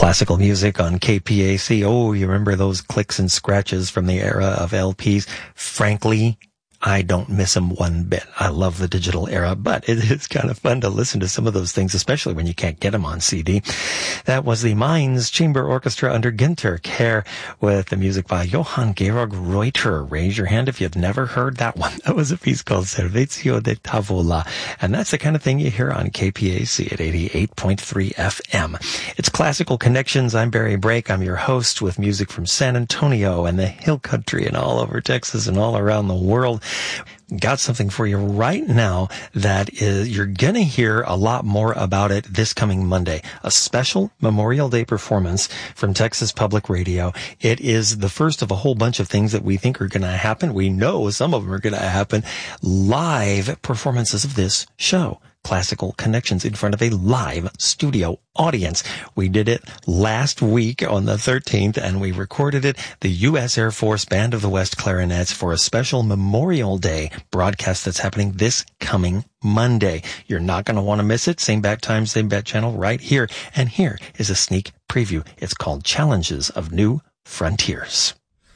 Classical music on KPAC. Oh, you remember those clicks and scratches from the era of LPs? Frankly, I don't miss them one bit. I love the digital era, but it is kind of fun to listen to some of those things, especially when you can't get them on CD. That was the Mainz Chamber Orchestra under Günter Kehr with the music by Johann Georg Reuter. Raise your hand if you've never heard that one. That was a piece called Servizio de Tavola. And that's the kind of thing you hear on KPAC at 88.3 FM. It's Classical Connections. I'm Barry Brake. I'm your host with music from San Antonio and the Hill Country and all over Texas and all around the world. Got something for you right now that is, you're gonna hear a lot more about it this coming Monday. A special Memorial Day performance from Texas Public Radio. It is the first of a whole bunch of things that we think are gonna happen. We know some of them are gonna happen. Live performances of this show. Classical Connections in front of a live studio audience. We did it last week on the 13th, and we recorded it, the U.S. Air Force Band of the West Clarinets, for a special Memorial Day broadcast that's happening this coming Monday. You're not going to want to miss it. Same bat time, same bat channel right here. And here is a sneak preview. It's called Challenges of New Frontiers.